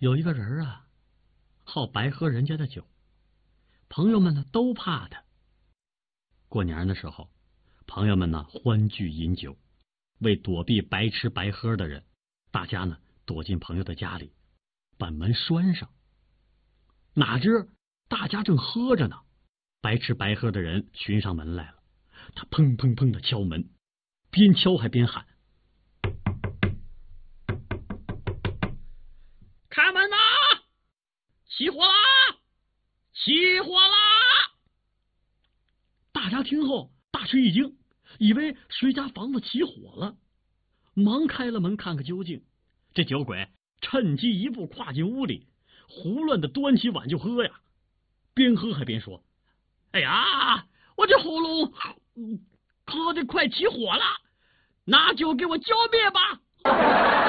有一个人啊，好白喝人家的酒，朋友们呢都怕他。过年的时候，朋友们呢欢聚饮酒，为躲避白吃白喝的人，大家呢躲进朋友的家里，把门拴上。哪知大家正喝着呢，白吃白喝的人寻上门来了，他砰砰砰的敲门，边敲还边喊：开门呐！起火啦！起火啦！大家听后大吃一惊，以为谁家房子起火了，忙开了门看个究竟。这酒鬼趁机一步跨进屋里，胡乱的端起碗就喝呀，边喝还边说：哎呀，我这喉咙喝的快起火了，拿酒给我浇灭吧！